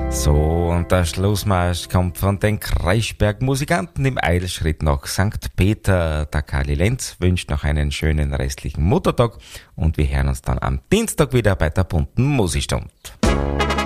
So, und der Schlussmarsch kommt von den Kreisberg-Musikanten im Eilschritt nach St. Peter. Der Kali Lenz wünscht noch einen schönen restlichen Muttertag und wir hören uns dann am Dienstag wieder bei der bunten Musikstund.